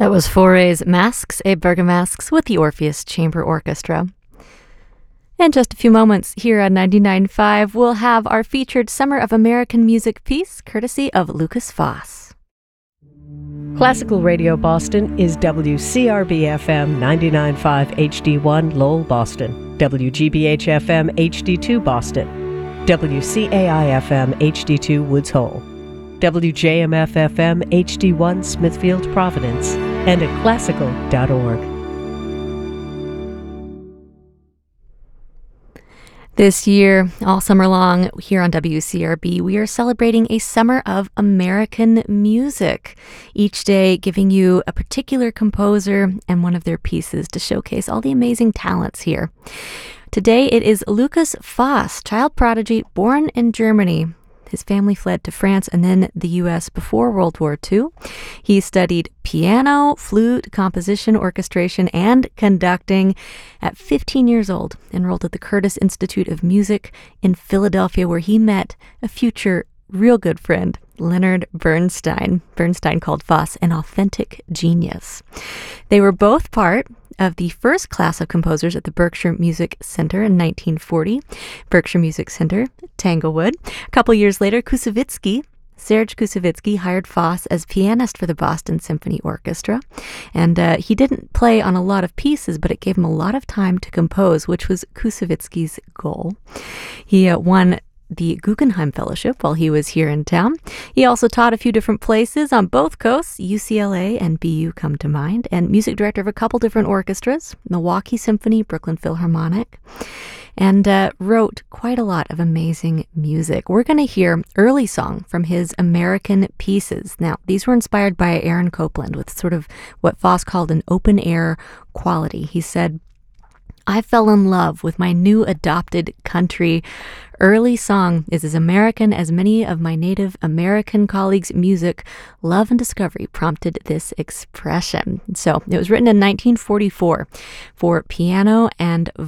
That was Foray's Masks, Abe Bergamasks with the Orpheus Chamber Orchestra. In just a few moments here on 99.5, we'll have our featured Summer of American Music piece, courtesy of Lucas Foss. Classical Radio Boston is WCRB-FM 99.5 HD1 Lowell, Boston, WGBH-FM HD2 Boston, WCAI-FM HD2 Woods Hole, WJMF-FM HD1 Smithfield, Providence, and at classical.org. This year, all summer long, here on WCRB, we are celebrating a summer of American music, each day giving you a particular composer and one of their pieces to showcase all the amazing talents here. Today, it is Lucas Foss, child prodigy born in Germany. His family fled to France and then the U.S. before World War II. He studied piano, flute, composition, orchestration, and conducting. At 15 years old, enrolled at the Curtis Institute of Music in Philadelphia, where he met a future real good friend, Leonard Bernstein. Bernstein called Foss an authentic genius. They were both part of the first class of composers at the Berkshire Music Center in 1940. Berkshire Music Center, Tanglewood. A couple years later, Serge Koussevitzky hired Foss as pianist for the Boston Symphony Orchestra. And he didn't play on a lot of pieces, but it gave him a lot of time to compose, which was Koussevitzky's goal. He won the Guggenheim Fellowship while he was here in town. He also taught a few different places on both coasts. UCLA and BU come to mind, and music director of a couple different orchestras, Milwaukee Symphony, Brooklyn Philharmonic, and wrote quite a lot of amazing music. We're going to hear early song from his American pieces. Now, these were inspired by Aaron Copland with sort of what Foss called an open-air quality. He said, "I fell in love with my new adopted country. Early song is as American as many of my Native American colleagues' music. Love and discovery prompted this expression." So it was written in 1944 for piano and